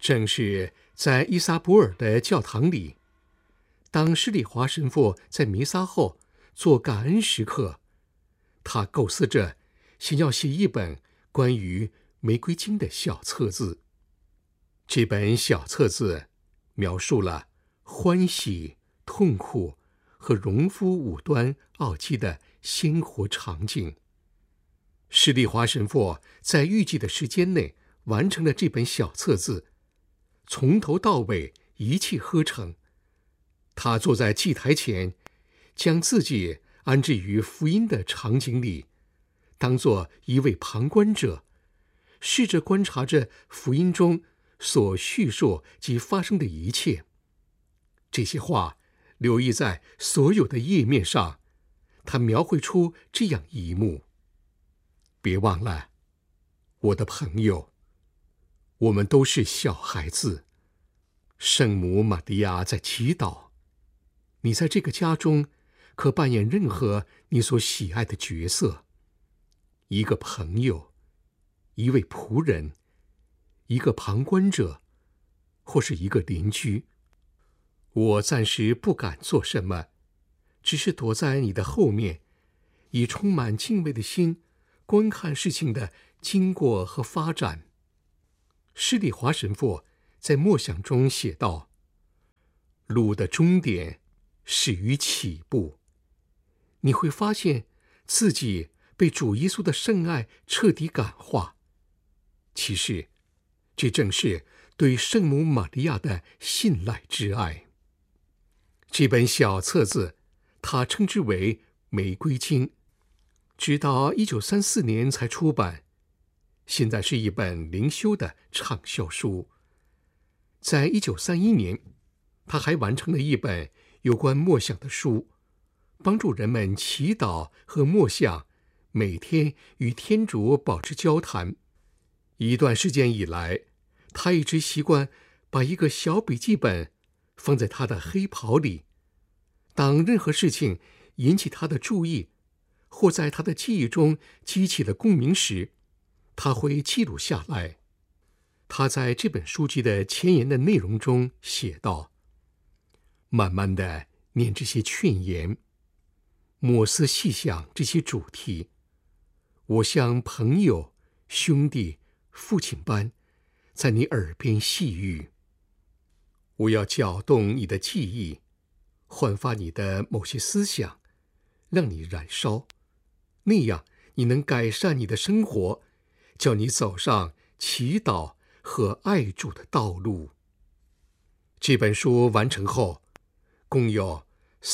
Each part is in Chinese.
正是在伊萨博尔的教堂里，当施礼华神父在弥撒后做感恩时刻，他构思着想要写一本关于玫瑰经的小册子。这本小册子描述了欢喜、痛苦和荣夫五端奥迹的鲜活场景。施礼华神父在预计的时间内完成了这本小册子，从头到尾一气呵成。他坐在祭台前，将自己安置于福音的场景里，当作一位旁观者，试着观察着福音中所叙述及发生的一切。这些话留意在所有的页面上，他描绘出这样一幕：别忘了，我的朋友，我们都是小孩子。圣母玛利亚在祈祷，你在这个家中可扮演任何你所喜爱的角色：一个朋友，一位仆人，一个旁观者，或是一个邻居。我暂时不敢做什么，只是躲在你的后面，以充满敬畏的心观看事情的经过和发展。施礼华神父在默想中写道：路的终点始于起步。你会发现自己被主耶稣的圣爱彻底感化。其实，这正是对圣母玛利亚的信赖之爱。这本小册子，他称之为《玫瑰经》，直到1934年才出版，现在是一本灵修的畅销书。在1931年，他还完成了一本有关默想的书，帮助人们祈祷和默想，每天与天主保持交谈。一段时间以来，他一直习惯把一个小笔记本放在他的黑袍里，当任何事情引起他的注意，或在他的记忆中激起了共鸣时，他会记录下来。他在这本书籍的前言的内容中写道：慢慢地念这些劝言，默思细想这些主题，我像朋友、兄弟、父亲般在你耳边细语。我要搅动你的记忆，焕发你的某些思想，让你燃烧，那样你能改善你的生活，叫你走上祈祷和爱主的道路。这本书完成后，共有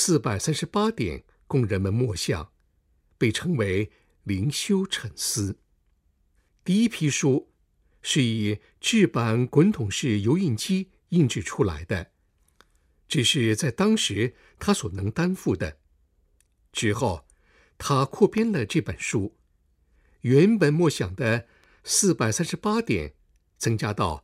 438点供人们默想，被称为灵修沉思。第一批书是以制版滚筒式油印机印制出来的，这是在当时他所能担负的。之后，他扩编了这本书，原本默想的438点增加到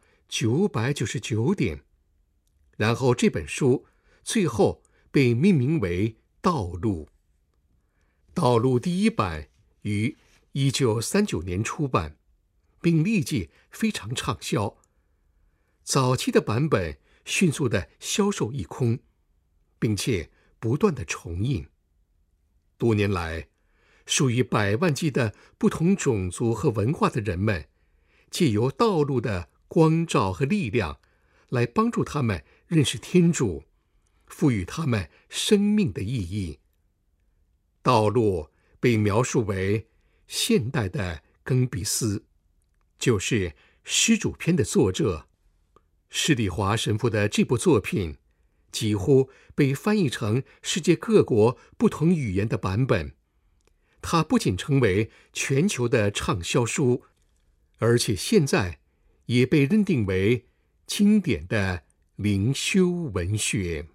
999点，然后这本书最后被命名为《道路》。《道路》第一版于1939年出版，并立即非常畅销。早期的版本迅速地销售一空，并且不断地重印。多年来，数以百万计的不同种族和文化的人们，借由道路的光照和力量，来帮助他们认识天主，赋予他们生命的意义。道路被描述为现代的更比斯，就是施主篇的作者。施礼华神父的这部作品几乎被翻译成世界各国不同语言的版本。它不仅成为全球的畅销书，而且现在也被认定为经典的灵修文学。